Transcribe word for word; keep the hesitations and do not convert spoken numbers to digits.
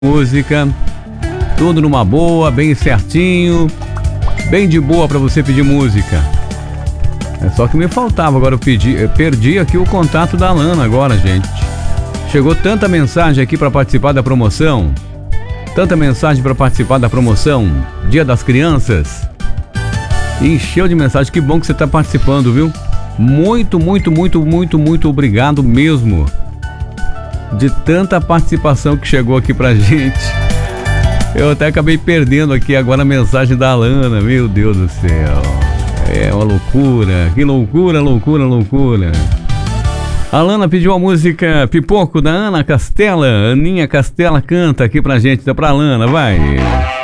música, tudo numa boa, bem certinho, bem de boa para você pedir música. É só que me faltava, agora eu pedi, eu perdi aqui o contato da Alana agora, gente. Chegou tanta mensagem aqui para participar da promoção, tanta mensagem para participar da promoção, Dia das Crianças. Encheu de mensagem, que bom que você está participando, viu? Muito, muito, muito, muito, muito obrigado mesmo. De tanta participação que chegou aqui pra gente. Eu até acabei perdendo aqui agora a mensagem da Alana, meu Deus do céu. É uma loucura, que loucura, loucura, loucura. A Alana pediu a música Pipoco da Ana Castela. Aninha Castela canta aqui pra gente, dá pra Alana, vai.